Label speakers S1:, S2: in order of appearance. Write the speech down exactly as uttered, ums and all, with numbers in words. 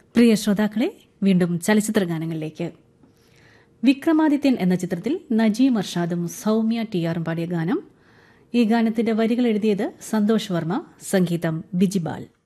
S1: പ്രിയ ശ്രോതാക്കളെ, വീണ്ടും ചലച്ചിത്ര ഗാനങ്ങളിലേക്ക്. വിക്രമാദിത്യൻ എന്ന ചിത്രത്തിൽ നജീം അർഷാദും സൗമ്യ ടി ആറും പാടിയ ഗാനം. ഈ ഗാനത്തിന്റെ വരികൾ എഴുതിയത് സന്തോഷ് വർമ്മ, സംഗീതം ബിജിബാൽ.